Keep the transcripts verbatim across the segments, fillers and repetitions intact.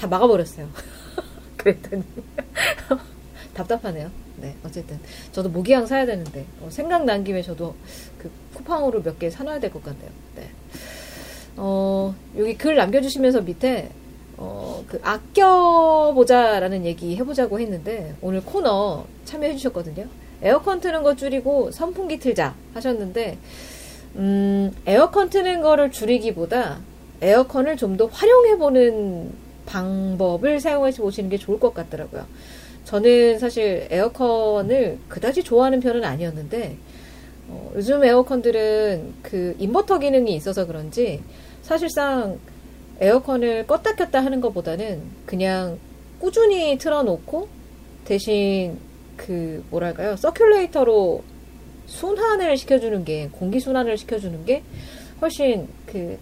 다 막아버렸어요. 그랬더니 답답하네요. 네, 어쨌든 저도 모기향 사야 되는데 어, 생각난 김에 저도 그 쿠팡으로 몇 개 사놔야 될 것 같네요. 네. 어, 여기 글 남겨주시면서 밑에 어, 그 아껴보자라는 얘기 해보자고 했는데 오늘 코너 참여해 주셨거든요. 에어컨 트는 거 줄이고 선풍기 틀자 하셨는데 음, 에어컨 트는 거를 줄이기보다 에어컨을 좀 더 활용해보는 방법을 사용해 보시는 게 좋을 것 같더라고요. 저는 사실 에어컨을 그다지 좋아하는 편은 아니었는데 어, 요즘 에어컨들은 그 인버터 기능이 있어서 그런지 사실상 에어컨을 껐다 켰다 하는 것보다는 그냥 꾸준히 틀어놓고 대신 그 뭐랄까요 서큘레이터로 순환을 시켜주는 게 공기 순환을 시켜주는 게 훨씬 그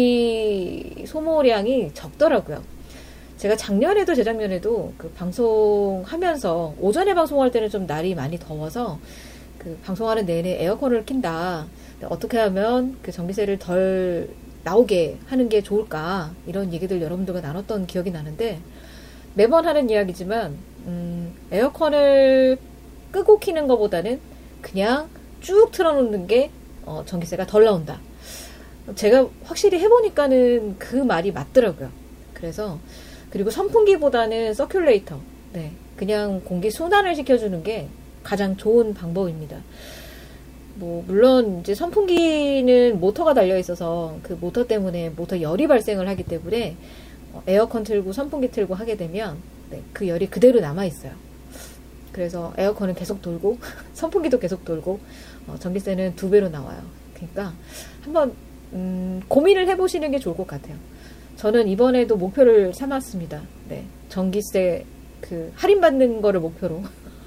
전기 소모량이 적더라고요. 제가 작년에도 재작년에도 그 방송하면서 오전에 방송할 때는 좀 날이 많이 더워서 그 방송하는 내내 에어컨을 킨다. 어떻게 하면 그 전기세를 덜 나오게 하는 게 좋을까 이런 얘기들 여러분들과 나눴던 기억이 나는데 매번 하는 이야기지만 음, 에어컨을 끄고 키는 것보다는 그냥 쭉 틀어놓는 게 어, 전기세가 덜 나온다. 제가 확실히 해보니까는 그 말이 맞더라고요. 그래서 그리고 선풍기보다는 서큘레이터, 네, 그냥 공기 순환을 시켜주는 게 가장 좋은 방법입니다. 뭐 물론 이제 선풍기는 모터가 달려 있어서 그 모터 때문에 모터 열이 발생을 하기 때문에 에어컨 틀고 선풍기 틀고 하게 되면 네, 그 열이 그대로 남아 있어요. 그래서 에어컨은 계속 돌고 선풍기도 계속 돌고 어, 전기세는 두 배로 나와요. 그러니까 한번 음, 고민을 해보시는 게 좋을 것 같아요. 저는 이번에도 목표를 삼았습니다. 네, 전기세 그 할인받는 거를 목표로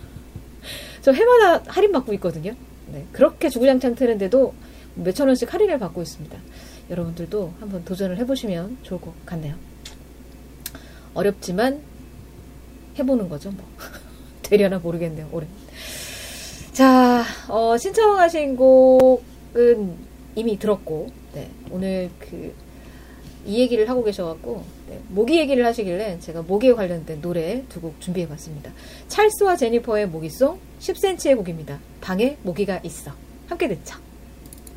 저 해마다 할인받고 있거든요. 네, 그렇게 주구장창 트는데도 몇천 원씩 할인을 받고 있습니다. 여러분들도 한번 도전을 해보시면 좋을 것 같네요. 어렵지만 해보는 거죠. 뭐 되려나 모르겠네요. 올해. 자, 어, 신청하신 곡은 이미 들었고, 네, 오늘 그 이 얘기를 하고 계셔갖고 네, 모기 얘기를 하시길래 제가 모기에 관련된 노래 두 곡 준비해봤습니다. 찰스와 제니퍼의 모기송, 십 센티미터의 곡입니다. 방에 모기가 있어. 함께 듣죠.